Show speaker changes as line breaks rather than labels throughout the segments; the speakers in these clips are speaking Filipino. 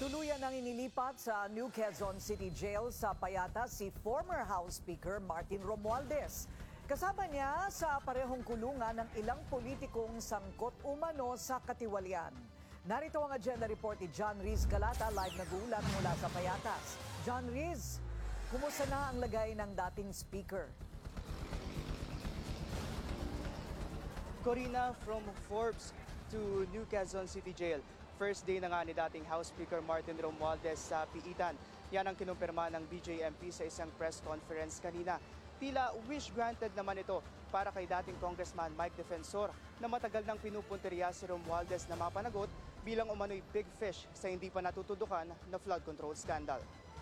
Tuluyan nang inilipat sa New Quezon City Jail sa Payatas si former House Speaker Martin Romualdez. Kasama niya sa parehong kulungan ng ilang politikong sangkot umano sa katiwalian. Narito ang agenda report ni John Riz Galata, live nag-uulat mula sa Payatas. John Riz, kumusta na ang lagay ng dating speaker?
Corina, from Forbes to New Quezon City Jail. First day na nga ni dating House Speaker Martin Romualdez sa piitan. Yan ang kinumpirma ng BJMP sa isang press conference kanina. Tila wish granted naman ito para kay dating Congressman Mike Defensor na matagal nang pinupunteriya si Romualdez na mapanagot bilang umano'y big fish sa hindi pa natutudukan na flood control scandal.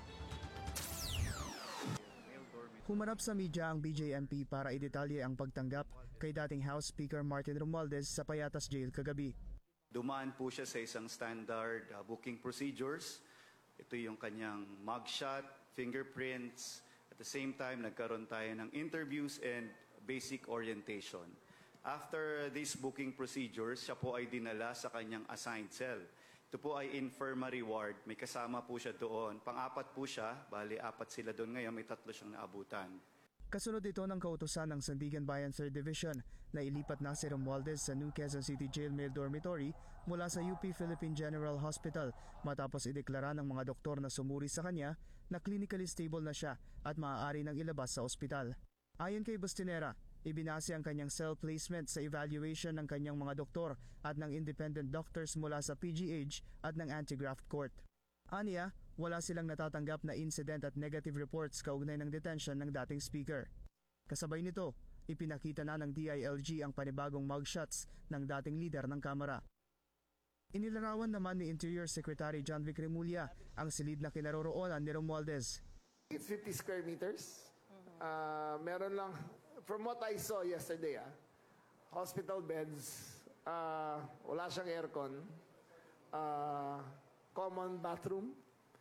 Humarap sa media ang BJMP para idetalye ang pagtanggap kay dating House Speaker Martin Romualdez sa Payatas Jail kagabi.
Dumaan po siya sa isang standard booking procedures. Ito yung kanyang mugshot, fingerprints. At the same time, nagkaroon tayo ng interviews and basic orientation. After these booking procedures, siya po ay dinala sa kanyang assigned cell. Ito po ay infirmary ward. May kasama po siya doon. Pang-apat po siya. Bali, 4 sila doon ngayon. May 3 siyang naabutan.
Kasunod ito ng kautusan ng Sandigan Bayan 3rd Division na ilipat na si Romualdez sa New Quezon City Jail Male Dormitory mula sa UP Philippine General Hospital matapos ideklara ng mga doktor na sumuri sa kanya na clinically stable na siya at maaari nang ilabas sa ospital. Ayon kay Bustinera, ibinase ang kanyang cell placement sa evaluation ng kanyang mga doktor at ng independent doctors mula sa PGH at ng Anti-Graft Court. Aniya, wala silang natatanggap na incident at negative reports kaugnay ng detention ng dating speaker. Kasabay nito, ipinakita na ng DILG ang panibagong mugshots ng dating leader ng Kamara. Inilarawan naman ni Interior Secretary John Vic Remulla ang silid na kinaroroonan ni Romualdez.
It's 50 square meters. Meron lang, from what I saw yesterday, hospital beds, wala siyang aircon, common bathroom,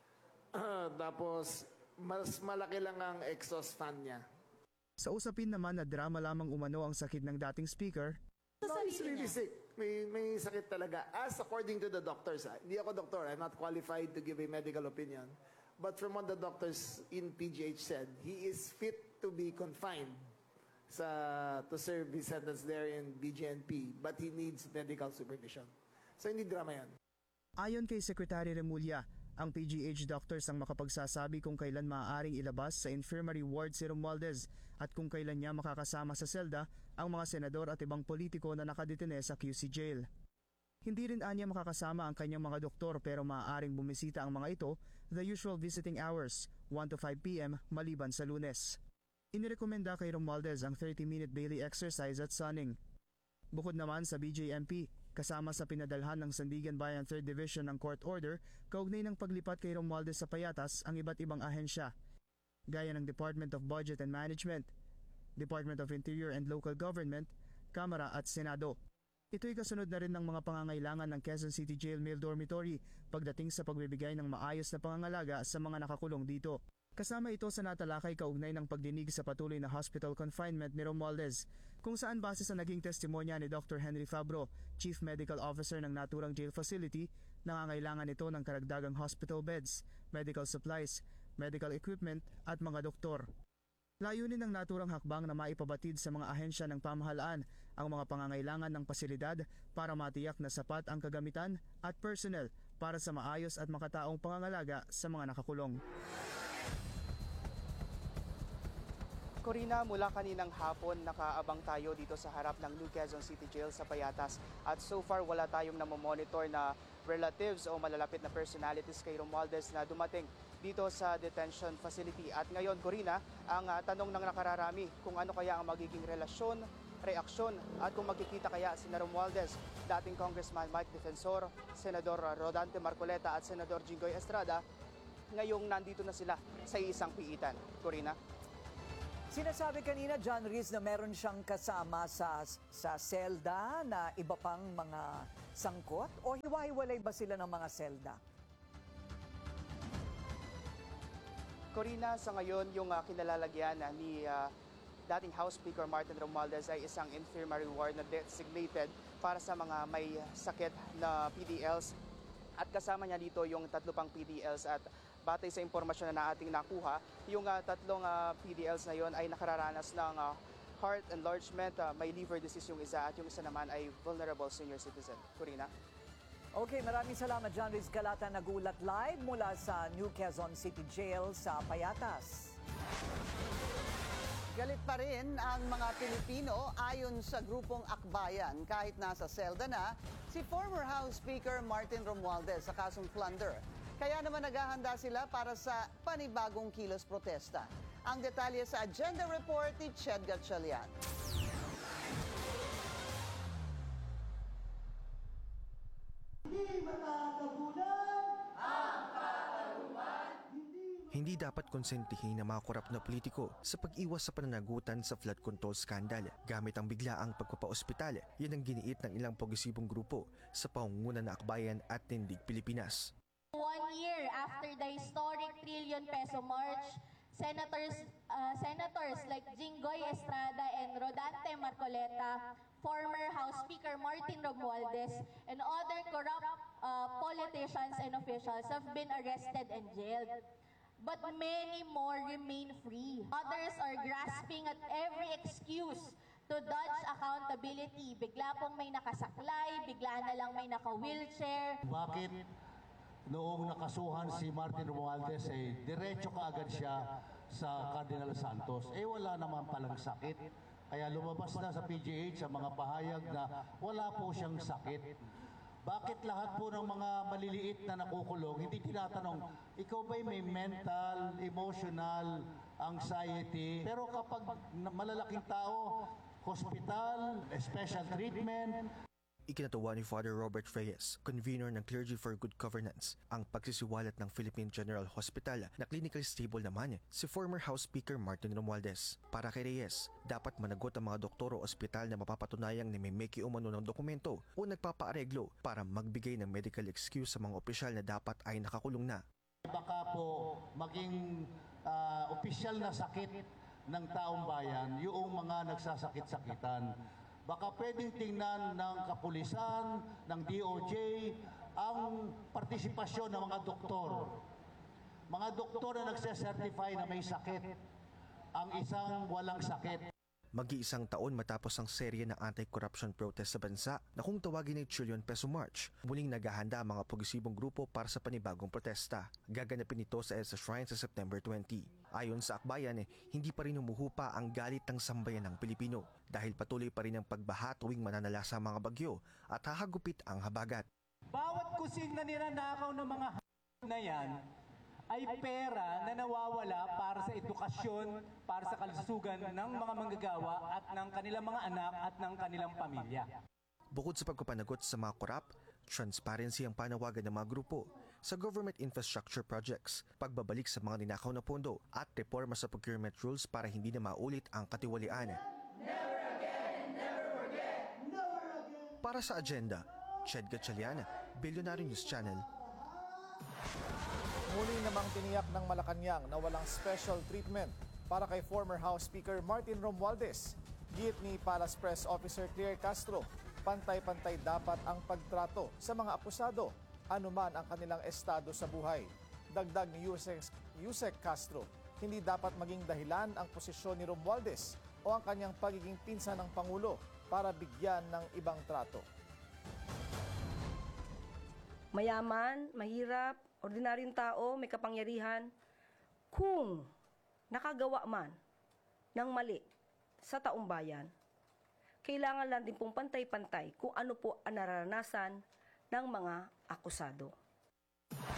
tapos mas malaki lang ang exhaust fan niya.
Sa usapin naman na drama lamang umano ang sakit ng dating speaker,
No, he's really sick. May sakit talaga. As according to the doctors, hindi ako doktor, I'm not qualified to give a medical opinion. But from what the doctors in PGH said, he is fit to be confined to serve his sentence there in BJNP, but he needs medical supervision. So hindi drama yan.
ayon kay Secretary Remulla, ang PGH doctors ang makapagsasabi kung kailan maaaring ilabas sa infirmary ward si Romualdez at kung kailan niya makakasama sa selda ang mga senador at ibang politiko na nakadetene sa QC jail. Hindi rin anya makakasama ang kanyang mga doktor pero maaaring bumisita ang mga ito the usual visiting hours, 1 to 5 p.m. maliban sa Lunes. Inirekomenda kay Romualdez ang 30-minute daily exercise at sunning. Bukod naman sa BJMP, kasama sa pinadalhan ng Sandigan Bayan 3rd Division ng court order, kaugnay ng paglipat kay Romualdez sa Payatas ang iba't ibang ahensya, gaya ng Department of Budget and Management, Department of Interior and Local Government, Kamara at Senado. Ito'y kasunod na rin ng mga pangangailangan ng Quezon City Jail Male Dormitory pagdating sa pagbibigay ng maayos na pangangalaga sa mga nakakulong dito. Kasama ito sa natalakay kaugnay ng pagdinig sa patuloy na hospital confinement ni Romualdez, kung saan base sa naging testimonya ni Dr. Henry Fabro, Chief Medical Officer ng naturang jail facility, nangangailangan ito ng karagdagang hospital beds, medical supplies, medical equipment at mga doktor. Layunin ng naturang hakbang na maipabatid sa mga ahensya ng pamahalaan ang mga pangangailangan ng pasilidad para matiyak na sapat ang kagamitan at personnel para sa maayos at makataong pangangalaga sa mga nakakulong.
Corina, mula kaninang hapon nakaabang tayo dito sa harap ng New Quezon City Jail sa Payatas at so far wala tayong namomonitor na relatives o malalapit na personalities kay Romualdez na dumating dito sa detention facility. At ngayon, Corina, ang tanong ng nakararami kung ano kaya ang magiging relasyon, reaksyon at kung magkikita kaya si Romualdez, dating Congressman Mike Defensor, Senador Rodante Marcoleta at Senador Jinggoy Estrada, ngayong nandito na sila sa isang piitan. Corina?
Sinasabi kanina, John Riz, na meron siyang kasama sa selda na iba pang mga sangkot o hiwa-hiwalay ba sila ng mga selda?
Corina, sa ngayon yung kinalalagyan ni dating House Speaker Martin Romualdez ay isang infirmary ward na designated para sa mga may sakit na PDLs At kasama niya dito yung 3 pang PDLs at batay sa impormasyon na ating nakuha, yung 3 PDLs na yon ay nakararanas ng heart enlargement, may liver disease yung isa at yung isa naman ay vulnerable senior citizen. Corina?
Okay, maraming salamat John Riz Calata, nagulat live mula sa New Quezon City Jail sa Payatas.
Galit pa rin ang mga Pilipino ayon sa grupong Akbayan kahit nasa selda na si former House Speaker Martin Romualdez sa kasong plunder. Kaya naman naghahanda sila para sa panibagong kilos protesta. Ang detalye sa Agenda Report ni Ched Gatchalian.
Hindi dapat konsentihin ng mga korap na politiko sa pag-iwas sa pananagutan sa flood control scandal gamit ang biglaang pagpapaospital. Yan ang giniit ng ilang progresibong grupo sa pangunguna ng Akbayan at Tindig Pilipinas.
1 year after the historic trillion peso march, senators like Jinggoy Estrada and Rodante Marcoleta, former House Speaker Martin Romualdez, and other corrupt politicians and officials have been arrested and jailed. But many more remain free. Others are grasping at every excuse to dodge accountability. Bigla pong may nakasaklay, bigla na lang may naka-wheelchair.
Bakit noong nakasuhan si Martin Romualdez, diretso kaagad siya sa Cardinal Santos? Wala naman palang sakit. Kaya lumabas na sa PGH ang mga pahayag na wala po siyang sakit. Bakit lahat po ng mga maliliit na nakukulong, hindi tinatanong, ikaw ba'y may mental, emotional, anxiety? Pero kapag malalaking tao, hospital, special treatment.
Ikinatuwa ni Father Robert Reyes, convener ng Clergy for Good Governance, ang pagsisiwalat ng Philippine General Hospital na clinically stable naman si former House Speaker Martin Romualdez. Para kay Reyes, dapat managot ang mga doktor o ospital na mapapatunayang nimimeki umano ng dokumento o nagpapaareglo para magbigay ng medical excuse sa mga opisyal na dapat ay nakakulong na.
Baka po maging opisyal na sakit ng taong bayan yung mga nagsasakit-sakitan. Baka pwedeng tingnan ng kapulisan, ng DOJ, ang partisipasyon ng mga doktor. Mga doktor na nagsasertify na may sakit, ang isang walang sakit.
Mag-iisang taon matapos ang serye ng anti-corruption protest sa bansa na kung tawagin ay Trillion Peso March, muling naghahanda ang mga progresibong grupo para sa panibagong protesta. Gaganapin ito sa EDSA Shrine sa September 20. Ayon sa Akbayan, hindi pa rin humuhupa ang galit ng sambayan ng Pilipino dahil patuloy pa rin ang pagbaha tuwing mananalasa ang mga bagyo at hahagupit ang habagat.
Bawat kusing na ninanakaw ng mga na yan ay pera na nawawala para sa edukasyon, para sa kalusugan ng mga manggagawa at ng kanilang mga anak at ng kanilang pamilya.
Bukod sa pagpapanagot sa mga korap, transparency ang panawagan ng mga grupo sa government infrastructure projects, pagbabalik sa mga ninakaw na pondo at reforma sa procurement rules para hindi na maulit ang katiwalian.
Never again, never forget, never again.
Para sa Agenda, Ched Gatchalian, Billionaire News Channel.
Muli namang tiniyak ng Malacanang na walang special treatment para kay former House Speaker Martin Romualdez. Giit ni Palace Press Officer Claire Castro, pantay-pantay dapat ang pagtrato sa mga akusado, anuman ang kanilang estado sa buhay. Dagdag ni Yusek Castro, hindi dapat maging dahilan ang posisyon ni Romualdez o ang kanyang pagiging pinsan ng Pangulo para bigyan ng ibang trato.
Mayaman, mahirap, ordinaryong tao, may kapangyarihan, kung nakagawa man ng mali sa taong bayan, kailangan lang din pong pantay-pantay kung ano po ang nararanasan ng mga akusado.